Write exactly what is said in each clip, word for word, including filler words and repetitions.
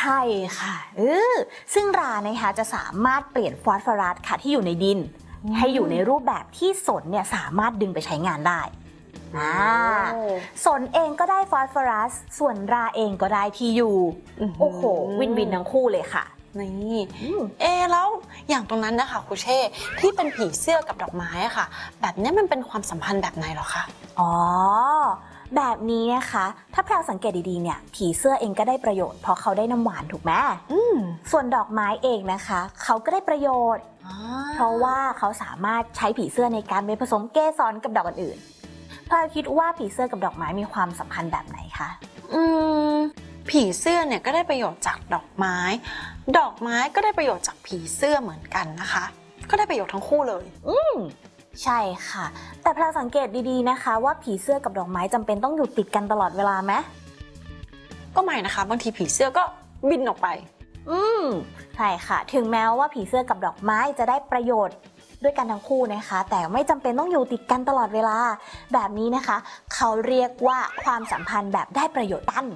ช่ค่ะเออซึ่งรานะคะจะสามารถเปลี่ยนฟอสฟอรัสค่ะที่อยู่ในดินให้อยู่ในรูปแบบที่สนเนี่ยสามารถดึงไปใช้งานได้อ่าสนเองก็ได้ฟอสฟอรัสส่วนราเองก็ได้ที่อยู่โอ้โหวินวินทั้งคู่เลยค่ะนี่เอแล้วอย่างตรงนั้นนะคะครูเช่ที่เป็นผีเสื้อกับดอกไม้อะค่ะแบบนี้มันเป็นความสัมพันธ์แบบไหนหรอคะอ๋อแบบนี้นะคะถ้าแพรวสังเกตดีๆเนี่ยผีเสื้อเองก็ได้ประโยชน์เพราะเขาได้น้ำหวานถูกไหมส่วนดอกไม้เองนะคะเขาก็ได้ประโยชน์เพราะว่าเขาสามารถใช้ผีเสื้อในการไปผสมเกสรกับดอกอื่นๆแพรวคิดว่าผีเสื้อกับดอกไม้มีความสัมพันธ์แบบไหนคะอืมผีเสื้อเนี่ยก็ได้ประโยชน์จากดอกไม้ดอกไม้ก็ได้ประโยชน์จากผีเสื้อเหมือนกันนะคะก็ได้ประโยชน์ทั้งคู่เลยอืมใช่ค่ะแต่แพรสังเกตดีๆนะคะว่าผีเสื้อกับดอกไม้จำเป็นต้องอยู่ติดกันตลอดเวลาไหมก็ไม่นะคะบางทีผีเสื้อก็บินออกไปอืมใช่ค่ะถึงแม้ว่าผีเสื้อกับดอกไม้จะได้ประโยชน์ด้วยกันทั้งคู่นะคะแต่ไม่จำเป็นต้องอยู่ติดกันตลอดเวลาแบบนี้นะคะเขาเรียกว่าความสัมพันธ์แบบได้ประโยชน์กัน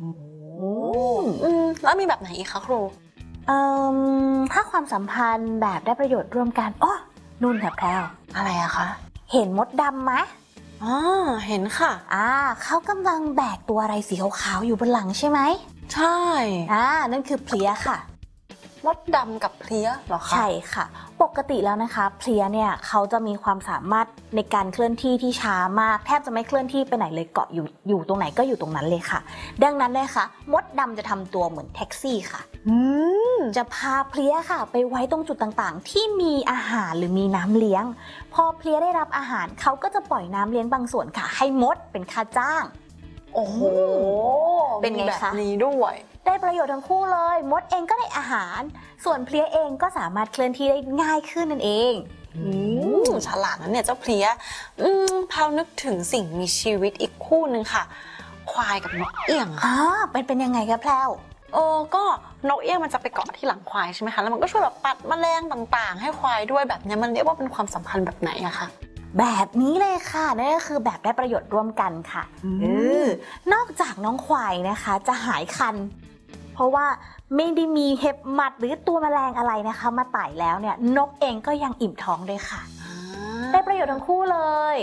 แล้วมีแบบไหนอีกคะครูเอ่อถ้าความสัมพันธ์แบบได้ประโยชน์ร่วมกันอ๋อนุ่นค่ะแพรวอะไรอะคะเห็นมดดำไหมอ๋อเห็นค่ะอ่าเขากำลังแบกตัวอะไรสีขาวๆอยู่บนหลังใช่ไหมใช่อ่านั่นคือเพลี้ยค่ะมดดำกับเพลี้ยเหรอคะใช่ค่ะปกติแล้วนะคะเพลี้ยเนี่ยเขาจะมีความสามารถในการเคลื่อนที่ที่ช้ามากแทบจะไม่เคลื่อนที่ไปไหนเลยเกาะอยู่อยู่ตรงไหนก็อยู่ตรงนั้นเลยค่ะดังนั้นเลยค่ะมดดำจะทำตัวเหมือนแท็กซี่ค่ะจะพาเพลี้ยค่ะไปไว้ตรงจุดต่างๆที่มีอาหารหรือมีน้ำเลี้ยงพอเพลี้ยได้รับอาหารเขาก็จะปล่อยน้ำเลี้ยงบางส่วนค่ะให้มดเป็นค่าจ้างโอ้โหเป็นไงคะแบบนี้ด้วยได้ประโยชน์ทั้งคู่เลยมดเองก็ได้อาหารส่วนเพลี้ยเองก็สามารถเคลื่อนที่ได้ง่ายขึ้นนั่นเองฉลาดนะเนี่ยเจ้าเพลี้ยอืมพาวนึกถึงสิ่งมีชีวิตอีกคู่หนึ่งค่ะควายกับนกเอี้ยงค่ะเป็นเป็นยังไงคะแพรวโอ้ก็นกเอี้ยงมันจะไปเกาะที่หลังควายใช่ไหมคะแล้วมันก็ช่วยแบบปัดแมลงต่างๆให้ควายด้วยแบบนี้มันเรียกว่าเป็นความสัมพันธ์แบบไหนอะคะแบบนี้เลยค่ะนั่นก็คือแบบได้ประโยชน์ร่วมกันค่ะออนอกจากน้องควายนะคะจะหายคันเพราะว่าไม่ได้มีเห็บหมัดหรือตัวแมลงอะไรนะคะมาไต่แล้วเนี่ยนกเองก็ยังอิ่มท้องด้วยค่ะได้ประโยชน์ทั้งคู่เลย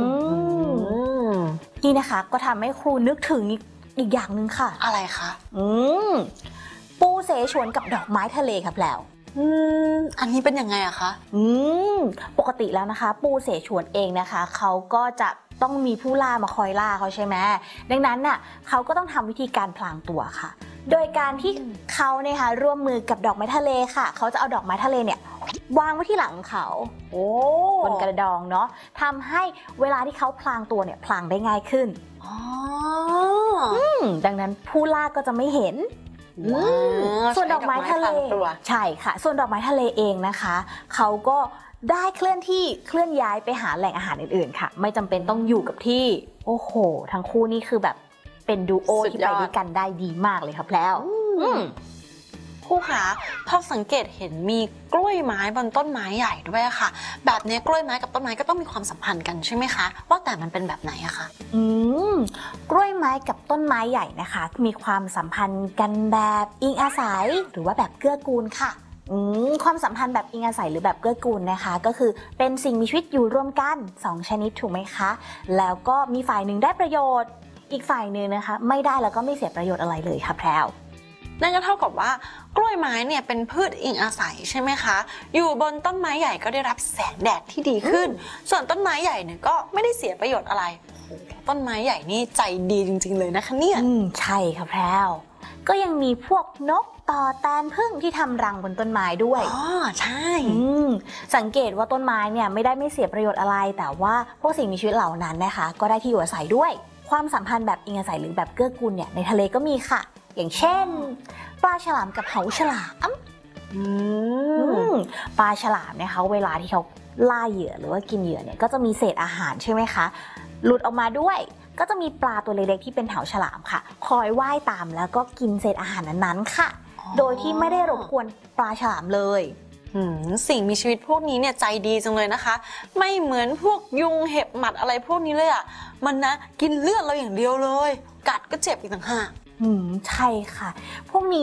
นี่นะคะก็ทำให้ครูนึกถึงอีกอย่างหนึ่งค่ะอะไรคะอืมปูเสฉวนกับดอกไม้ทะเลครับแล้วอืมอันนี้เป็นยังไงอะคะอืมปกติแล้วนะคะปูเสฉวนเองนะคะเขาก็จะต้องมีผู้ล่ามาคอยล่าเขาใช่ไหมดังนั้นน่ะเขาก็ต้องทำวิธีการพลางตัวค่ะโดยการที่เขาเนี่ยค่ะร่วมมือกับดอกไม้ทะเลค่ะเขาจะเอาดอกไม้ทะเลเนี่ยวางไว้ที่หลังเขาโอ้บนกระดองเนาะทำให้เวลาที่เขาพลางตัวเนี่ยพลางได้ง่ายขึ้นอ๋อดังนั้นผู้ล่าก็จะไม่เห็นส่วนดอกไม้ทะเลใช่ค่ะส่วนดอกไม้ทะเลเองนะคะเขาก็ได้เคลื่อนที่เคลื่อนย้ายไปหาแหล่งอาหารอื่นๆค่ะไม่จำเป็นต้องอยู่กับที่โอ้โหทั้งคู่นี่คือแบบเป็นดูโอที่ไปด้วยกันได้ดีมากเลยครับแล้วครูคะพอสังเกตเห็นมีกล้วยไม้บนต้นไม้ใหญ่ด้วยค่ะแบบนี้กล้วยไม้กับต้นไม้ก็ต้องมีความสัมพันธ์กันใช่ไหมคะว่าแต่มันเป็นแบบไหนอะคะอืมกล้วยไม้กับต้นไม้ใหญ่นะคะมีความสัมพันธ์กันแบบอิงอาศัยหรือว่าแบบเกื้อกูลค่ะความสัมพันธ์แบบอิงอาศัยหรือแบบเกื้อกูลนะคะก็คือเป็นสิ่งมีชีวิตอยู่ร่วมกันสองชนิดถูกไหมคะแล้วก็มีฝ่ายหนึ่งได้ประโยชน์อีกฝ่ายหนึ่งนะคะไม่ได้แล้วก็ไม่เสียประโยชน์อะไรเลยค่ะแพรวนั่นก็เท่ากับว่ากล้วยไม้เนี่ยเป็นพืชอิงอาศัยใช่ไหมคะอยู่บนต้นไม้ใหญ่ก็ได้รับแสงแดดที่ดีขึ้นส่วนต้นไม้ใหญ่เนี่ยก็ไม่ได้เสียประโยชน์อะไรต้นไม้ใหญ่นี่ใจดีจริงๆเลยนะคะเนี่ยใช่ค่ะแพรวก็ยังมีพวกนกต่อแตนผึ้งที่ทำรังบนต้นไม้ด้วยอ๋อใช่สังเกตว่าต้นไม้เนี่ยไม่ได้ไม่เสียประโยชน์อะไรแต่ว่าพวกสิ่งมีชีวิตเหล่านั้นนะคะก็ได้ที่อยู่อาศัยด้วยความสัมพันธ์แบบอิงอาศัยหรือแบบเกื้อกูลเนี่ยในทะเลก็มีค่ะอย่างเช่นปลาฉลามกับเหาฉลามปลาฉลามเนี่ยเขาเวลาที่เขาล่าเหยื่อหรือว่ากินเหยื่อเนี่ยก็จะมีเศษอาหารใช่ไหมคะหลุดออกมาด้วยก็จะมีปลาตัวเล็กๆที่เป็นเหาฉลามค่ะคอยว่ายตามแล้วก็กินเศษอาหารนั้นๆค่ะโดยที่ไม่ได้รบกวนปลาฉลามเลยสิ่งมีชีวิตพวกนี้เนี่ยใจดีจังเลยนะคะไม่เหมือนพวกยุงเห็บหมัดอะไรพวกนี้เลยอ่ะมันนะกินเลือดเราอย่างเดียวเลยกัดก็เจ็บอีกต่างหากอืมใช่ค่ะพวกนี้